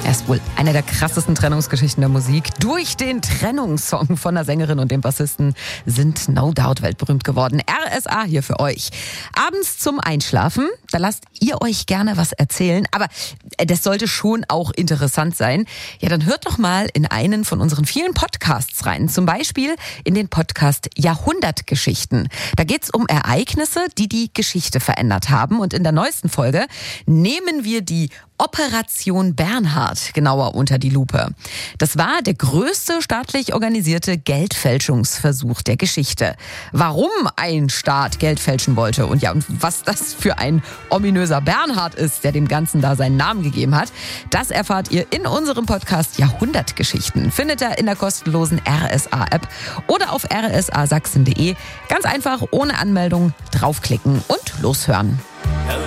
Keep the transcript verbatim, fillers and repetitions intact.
Er ist wohl eine der krassesten Trennungsgeschichten der Musik. Durch den Trennungssong von der Sängerin und dem Bassisten sind No Doubt weltberühmt geworden. R S A hier für euch. Abends zum Einschlafen, da lasst ihr euch gerne was erzählen, aber das sollte schon auch interessant sein. Ja, dann hört doch mal in einen von unseren vielen Podcasts rein. Zum Beispiel in den Podcast Jahrhundertgeschichten. Da geht's um Ereignisse, die die Geschichte verändert haben. Und in der neuesten Folge nehmen wir die Operation Bernhard genauer unter die Lupe. Das war der größte staatlich organisierte Geldfälschungsversuch der Geschichte. Warum ein Staat Geld fälschen wollte und ja, und was das für ein ominöser Bernhard ist, der dem Ganzen da seinen Namen gegeben hat, das erfahrt ihr in unserem Podcast Jahrhundertgeschichten. Findet ihr in der kostenlosen R S A-App oder auf r s a sachsen punkt d e. Ganz einfach, ohne Anmeldung, draufklicken und loshören.